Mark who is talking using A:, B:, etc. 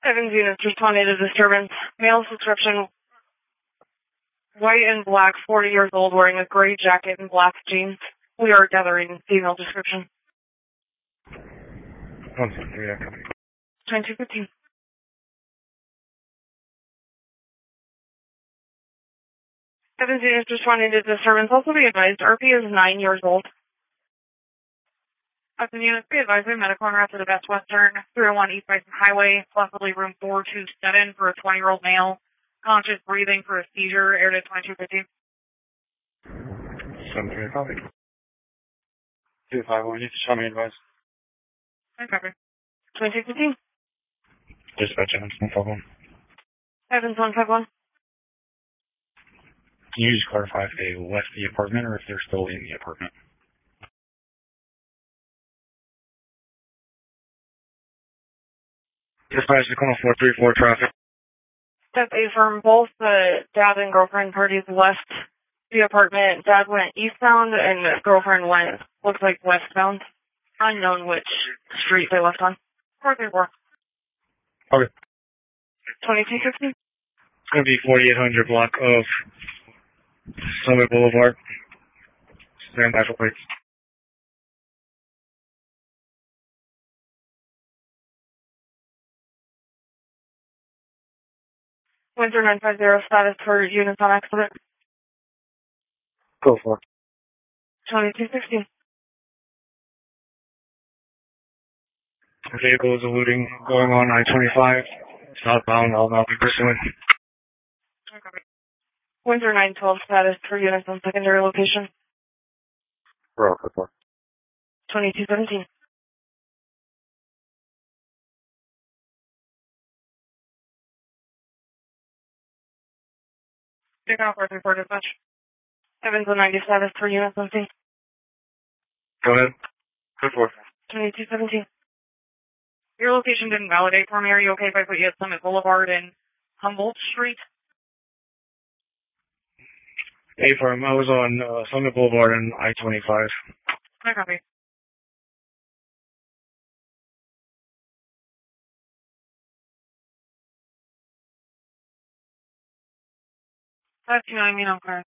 A: Evans units responding to disturbance. Male description, white and black, 40 years old, wearing a gray jacket and black jeans. We are gathering female description.
B: 173, yeah, copy.
A: 2215. Evans units responding to disturbance. Also be advised, RP is 9 years old. Evans units be advised, medical en route to the Best Western 301 East Bison Highway, possibly room 427 for a 20-year-old male. Conscious breathing for a seizure, air to 2215.
B: 73, copy. 251, you can show me advice.
A: I copy. 2215.
B: Dispatch Evans 151.
A: Evans 151.
B: Can you just clarify if they left the apartment or if they're still in the apartment? Dispatch Tacoma 434 traffic.
A: Step A firm, both the dad and girlfriend parties left the apartment. Dad went eastbound and girlfriend went, looks like westbound. Unknown which street they left on. 434.
B: Okay.
A: 2215.
B: It's going to be 4800 block of Summit Boulevard. Stand by for plates.
A: Windsor 950 status for units on accident.
B: Go for it.
A: 2216.
B: Vehicle is eluding, going on I-25. Southbound, I'll not be pursuing.
A: Windsor 912 status for units on secondary location.
B: Bro, go for it.
A: 2217. Take off or report dispatch. Evans 190 status for units on scene.
B: Go ahead. Go for it.
A: 2217. Your location didn't validate for me. Are you okay if I put you at Summit Boulevard and Humboldt Street?
B: Hey, firm. I was on Summit Boulevard and I-25.
A: I copy. That's you know what I mean, okay.